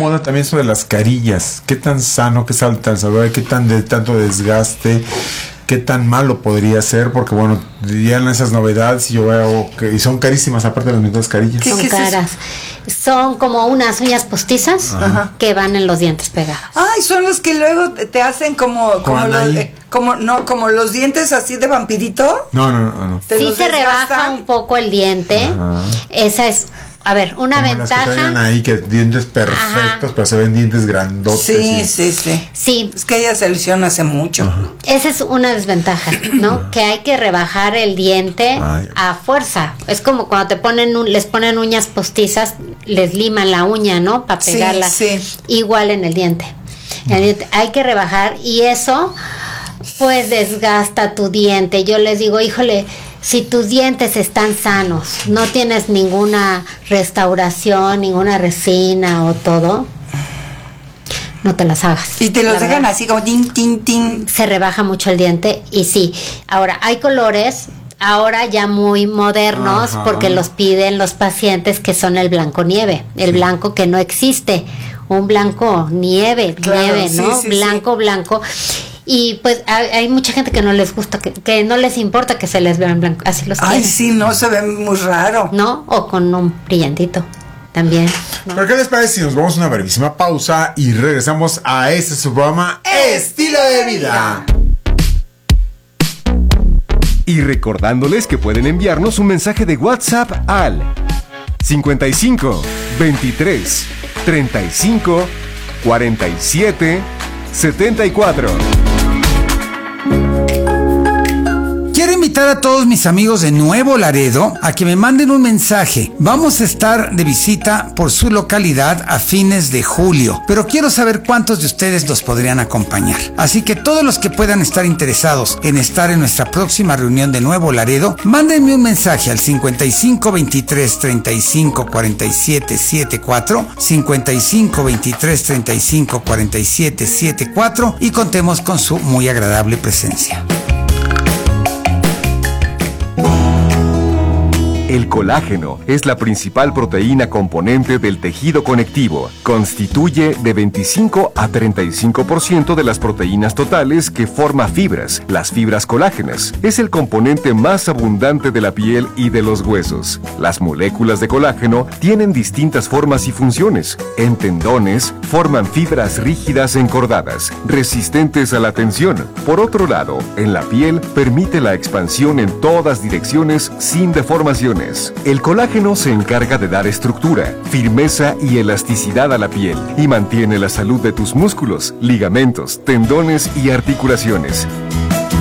incomoda también sobre las carillas. ¿Qué tan sano, qué tan saludable, qué tanto desgaste? ¿Qué tan malo podría ser? Porque bueno, ya en esas novedades yo veo que y son carísimas aparte de las mismas carillas. Son caras. Son como unas uñas postizas que van en los dientes pegados. Ay, son los que luego te hacen como los dientes así de vampirito. No. Sí se rebaja un poco el diente. Esa es, a ver, una como ventaja. Las que traen ahí que dientes perfectos, pero se ven dientes grandotes. Sí. Es que ella se lo hicieron hace mucho. Esa es una desventaja, ¿no? Que hay que rebajar el diente a fuerza. Es como cuando les ponen uñas postizas, les liman la uña, ¿no? Para pegarla. Sí. Igual en el diente. Hay que rebajar y eso pues desgasta tu diente. Yo les digo, híjole, si tus dientes están sanos, no tienes ninguna restauración, ninguna resina o todo, no te las hagas. Y te los dejan así como tin, tin, tin. Se rebaja mucho el diente y sí. Ahora, hay colores ahora ya muy modernos porque los piden los pacientes, que son el blanco nieve, el blanco que no existe, un blanco nieve, ¿no? Blanco. Y pues hay mucha gente que no les gusta, que no les importa que se les vean blanco, así los quieren. Ay, sí, no, se ve muy raro. ¿No? O con un brillantito también, ¿no? ¿Pero qué les parece si nos vamos a una brevísima pausa y regresamos a su programa Estilo de Vida? Y recordándoles que pueden enviarnos un mensaje de WhatsApp al 55 23 35 47 74. Quiero invitar a todos mis amigos de Nuevo Laredo a que me manden un mensaje. Vamos a estar de visita por su localidad a fines de julio, pero quiero saber cuántos de ustedes los podrían acompañar. Así que todos los que puedan estar interesados en estar en nuestra próxima reunión de Nuevo Laredo, mándenme un mensaje al 55 23 35 47 74, 55 23 35 47 74 y contemos con su muy agradable presencia. El colágeno es la principal proteína componente del tejido conectivo. Constituye de 25 a 35% de las proteínas totales que forma fibras, las fibras colágenas. Es el componente más abundante de la piel y de los huesos. Las moléculas de colágeno tienen distintas formas y funciones. En tendones, forman fibras rígidas encordadas, resistentes a la tensión. Por otro lado, en la piel, permite la expansión en todas direcciones sin deformaciones. El colágeno se encarga de dar estructura, firmeza y elasticidad a la piel y mantiene la salud de tus músculos, ligamentos, tendones y articulaciones.